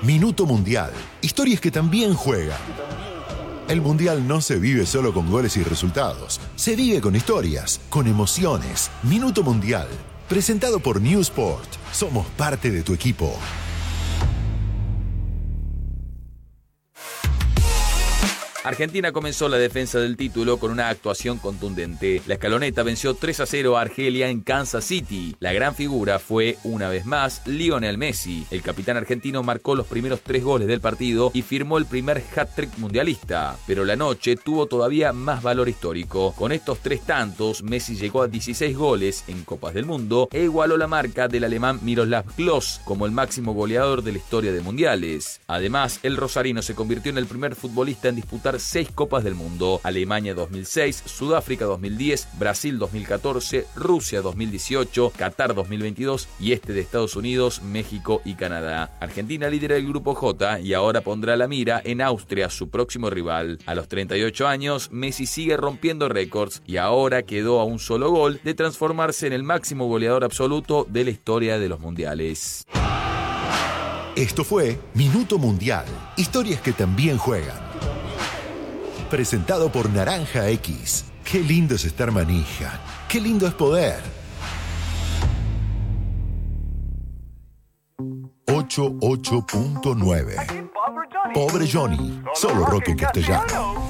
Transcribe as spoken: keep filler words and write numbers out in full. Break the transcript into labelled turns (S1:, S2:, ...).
S1: Minuto Mundial. Historias que también juegan. El Mundial no se vive solo con goles y resultados. Se vive con historias, con emociones. Minuto Mundial. Presentado por Newsport. Somos parte de tu equipo.
S2: Argentina comenzó la defensa del título con una actuación contundente. La escaloneta venció tres a cero a Argelia en Kansas City. La gran figura fue, una vez más, Lionel Messi. El capitán argentino marcó los primeros tres goles del partido y firmó el primer hat-trick mundialista. Pero la noche tuvo todavía más valor histórico. Con estos tres tantos, Messi llegó a dieciséis goles en Copas del Mundo e igualó la marca del alemán Miroslav Klose como el máximo goleador de la historia de mundiales. Además, el rosarino se convirtió en el primer futbolista en disputar seis Copas del Mundo: Alemania dos mil seis, Sudáfrica dos mil diez, Brasil dos mil catorce, Rusia dos mil dieciocho, Qatar dos mil veintidós y este de Estados Unidos, México y Canadá. Argentina lidera el grupo J y ahora pondrá la mira en Austria, su próximo rival. A los treinta y ocho años, Messi sigue rompiendo récords y ahora quedó a un solo gol de transformarse en el máximo goleador absoluto de la historia de los mundiales.
S1: Esto fue Minuto Mundial. Historias que también juegan. Presentado por Naranja X. Qué lindo es estar manija. Qué lindo es poder. ochenta y ocho punto nueve. Pobre Johnny. Solo rock en castellano.